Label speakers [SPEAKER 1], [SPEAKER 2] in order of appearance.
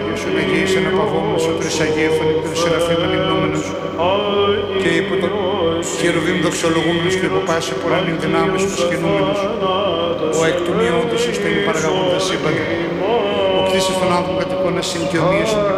[SPEAKER 1] Άγιος, Αγίης, αναπαυόμενος, ο τρεις Αγίεφωνοι, των Σεραφείμ ανυμνόμενος, και υπό τον Χερουβίμ δοξολογούμενος και υπό πάση πορανήν δυνάμεις προσκυνούμενος, ο εκ του μη όντως εις το ημι παραγαγόντα σύμπαντα, ο κτίσας των άνθρωπων κατ' εικόνας συν και ομοίωσιν και